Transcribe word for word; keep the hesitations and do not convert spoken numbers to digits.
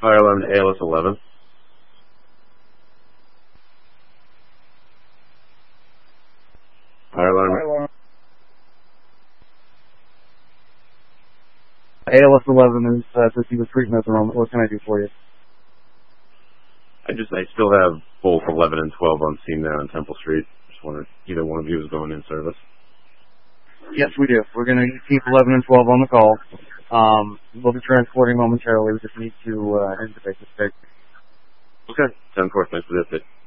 Fire alarm to A L S eleven. Fire alarm. Fire alarm. A L S eleven is uh, to see the treatment at the moment. What can I do for you? I just, I still have both eleven and twelve on scene there on Temple Street. Just wondered if either one of you is going in service. Yes, we do. We're going to keep eleven and twelve on the call. Um, we'll be transporting momentarily. We just need to uh, intubate this patient. Okay. ten four, thanks for the update.